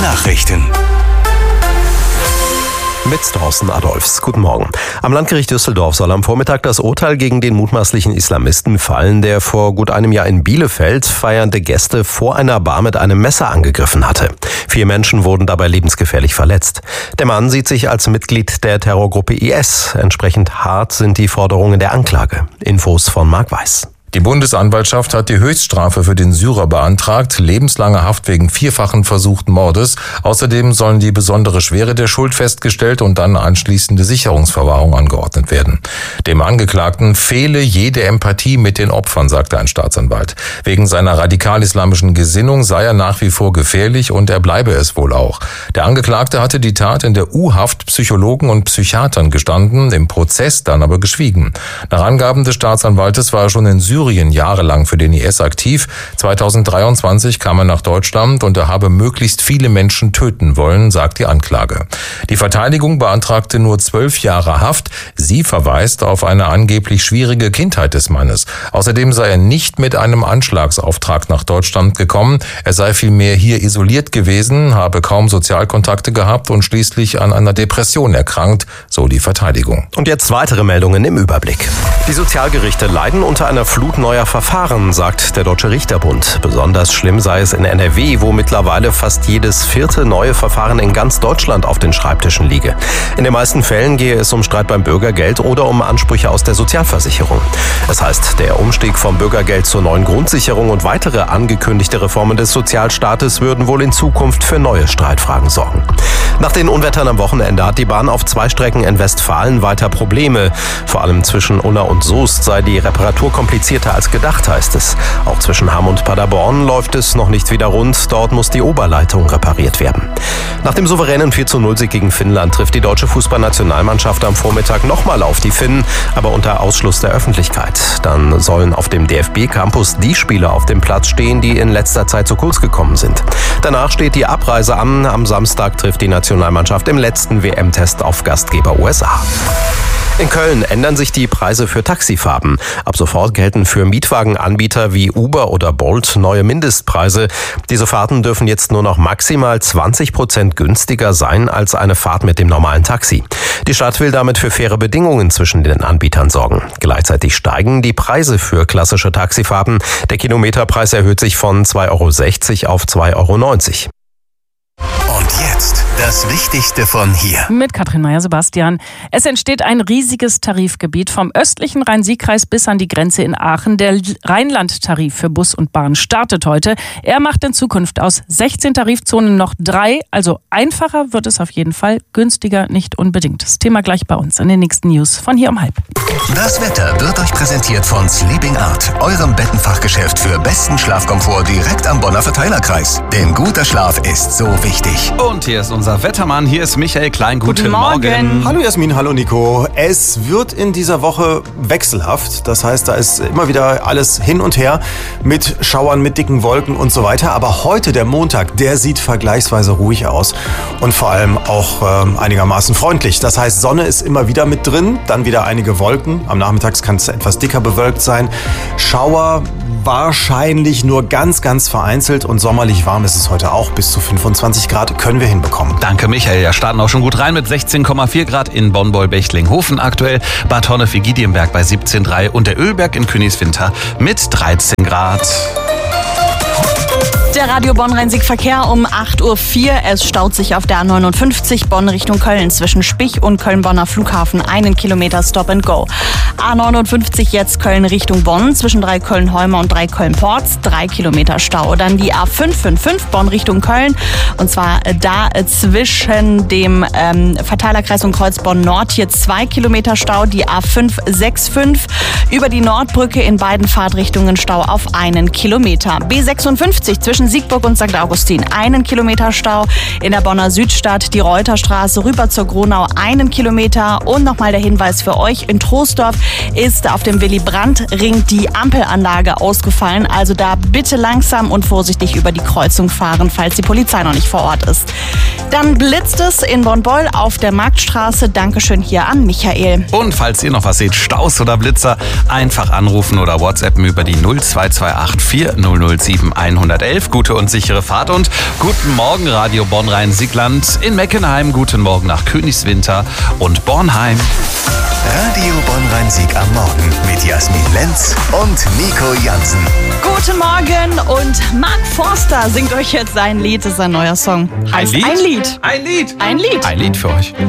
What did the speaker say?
Nachrichten. Mit Thorsten Adolfs. Guten Morgen. Am Landgericht Düsseldorf soll am Vormittag das Urteil gegen den mutmaßlichen Islamisten fallen, der vor gut einem Jahr in Bielefeld feiernde Gäste vor einer Bar mit einem Messer angegriffen hatte. 4 Menschen wurden dabei lebensgefährlich verletzt. Der Mann sieht sich als Mitglied der Terrorgruppe IS. Entsprechend hart sind die Forderungen der Anklage. Infos von Marc Weiß. Die Bundesanwaltschaft hat die Höchststrafe für den Syrer beantragt, lebenslange Haft wegen 4-fachen versuchten Mordes. Außerdem sollen die besondere Schwere der Schuld festgestellt und dann anschließende Sicherungsverwahrung angeordnet werden. Dem Angeklagten fehle jede Empathie mit den Opfern, sagte ein Staatsanwalt. Wegen seiner radikal-islamischen Gesinnung sei er nach wie vor gefährlich und er bleibe es wohl auch. Der Angeklagte hatte die Tat in der U-Haft Psychologen und Psychiatern gestanden, im Prozess dann aber geschwiegen. Nach Angaben des Staatsanwaltes war er schon in Syrien jahrelang für den IS aktiv. 2023 kam er nach Deutschland und er habe möglichst viele Menschen töten wollen, sagt die Anklage. Die Verteidigung beantragte nur 12 Jahre Haft. Sie verweist auf eine angeblich schwierige Kindheit des Mannes. Außerdem sei er nicht mit einem Anschlagsauftrag nach Deutschland gekommen. Er sei vielmehr hier isoliert gewesen, habe kaum Sozialkontakte gehabt und schließlich an einer Depression erkrankt, so die Verteidigung. Und jetzt weitere Meldungen im Überblick. Die Sozialgerichte leiden unter einer Flut neuer Verfahren, sagt der Deutsche Richterbund. Besonders schlimm sei es in NRW, wo mittlerweile fast jedes 4. neue Verfahren in ganz Deutschland auf den Schreibtischen liege. In den meisten Fällen gehe es um Streit beim Bürgergeld oder um Ansprüche aus der Sozialversicherung. Das heißt, der Umstieg vom Bürgergeld zur neuen Grundsicherung und weitere angekündigte Reformen des Sozialstaates würden wohl in Zukunft für neue Streitfragen sorgen. Nach den Unwettern am Wochenende hat die Bahn auf 2 Strecken in Westfalen weiter Probleme. Vor allem zwischen Unna und Soest sei die Reparatur komplizierter als gedacht, heißt es. Auch zwischen Hamm und Paderborn läuft es noch nicht wieder rund. Dort muss die Oberleitung repariert werden. Nach dem souveränen 4:0-Sieg gegen Finnland trifft die deutsche Fußballnationalmannschaft am Vormittag nochmal auf die Finnen, aber unter Ausschluss der Öffentlichkeit. Dann sollen auf dem DFB-Campus die Spieler auf dem Platz stehen, die in letzter Zeit zu kurz gekommen sind. Danach steht die Abreise an. Am Samstag trifft die Nationalmannschaft im letzten WM-Test auf Gastgeber USA. In Köln ändern sich die Preise für Taxifahrten. Ab sofort gelten für Mietwagenanbieter wie Uber oder Bolt neue Mindestpreise. Diese Fahrten dürfen jetzt nur noch maximal 20% günstiger sein als eine Fahrt mit dem normalen Taxi. Die Stadt will damit für faire Bedingungen zwischen den Anbietern sorgen. Gleichzeitig steigen die Preise für klassische Taxifahrten. Der Kilometerpreis erhöht sich von 2,60 € auf 2,90 €. Und jetzt das Wichtigste von hier. Mit Katrin Meyer-Sebastian. Es entsteht ein riesiges Tarifgebiet vom östlichen Rhein-Sieg-Kreis bis an die Grenze in Aachen. Der Rheinland-Tarif für Bus und Bahn startet heute. Er macht in Zukunft aus 16 Tarifzonen noch 3. Also einfacher wird es auf jeden Fall, günstiger nicht unbedingt. Das Thema gleich bei uns in den nächsten News von hier um 12:30. Das Wetter wird euch präsentiert von Sleeping Art, eurem Bettenfachgeschäft für besten Schlafkomfort direkt am Bonner Verteilerkreis. Denn guter Schlaf ist so wichtig. Und hier ist unser Wettermann, hier ist Michael Klein. Guten Morgen. Hallo Jasmin, hallo Nico. Es wird in dieser Woche wechselhaft. Das heißt, da ist immer wieder alles hin und her mit Schauern, mit dicken Wolken und so weiter. Aber heute, der Montag, der sieht vergleichsweise ruhig aus und vor allem auch einigermaßen freundlich. Das heißt, Sonne ist immer wieder mit drin, dann wieder einige Wolken. Am Nachmittag kann es etwas dicker bewölkt sein. Schauer wahrscheinlich nur ganz, ganz vereinzelt und sommerlich warm ist es heute auch. Bis zu 25 Grad können wir hinbekommen. Danke Michael, ja, starten auch schon gut rein mit 16,4 Grad in Bonn-Beulbechtlinghofen aktuell, Bad Honnef-Igidienberg bei 17,3 und der Ölberg in Königswinter mit 13 Grad. Der Radio Bonn-Rhein-Sieg-Verkehr um 8:04 Uhr. Es staut sich auf der A59 Bonn Richtung Köln zwischen Spich und Köln-Bonner Flughafen 1 Kilometer Stop and Go. A59 jetzt Köln Richtung Bonn zwischen 3 Köln-Holmer und 3 Köln-Porz 3 Kilometer Stau. Dann die A555 Bonn Richtung Köln und zwar da zwischen dem Verteilerkreis und Kreuz Bonn-Nord hier 2 Kilometer Stau. Die A565 über die Nordbrücke in beiden Fahrtrichtungen Stau auf 1 Kilometer. B56 zwischen Siegburg und St. Augustin 1 Kilometer Stau. In der Bonner Südstadt die Reuterstraße rüber zur Gronau 1 Kilometer. Und nochmal der Hinweis für euch, in Troisdorf ist auf dem Willy-Brandt-Ring die Ampelanlage ausgefallen. Also da bitte langsam und vorsichtig über die Kreuzung fahren, falls die Polizei noch nicht vor Ort ist. Dann blitzt es in Bonn-Beul auf der Marktstraße. Dankeschön hier an Michael. Und falls ihr noch was seht, Staus oder Blitzer, einfach anrufen oder WhatsAppen über die 0228 4007 111. Gute und sichere Fahrt und guten Morgen Radio Bonn-Rhein-Siegland. In Meckenheim guten Morgen nach Königswinter und Bornheim. Radio Bonn-Rhein-Sieg am Morgen mit Jasmin Lenz und Nico Jansen. Guten Morgen und Mark Forster singt euch jetzt sein Lied. Das ist ein neuer Song. Heißt Lied? Ein Lied. Ein Lied. Ein Lied. Ein Lied für euch.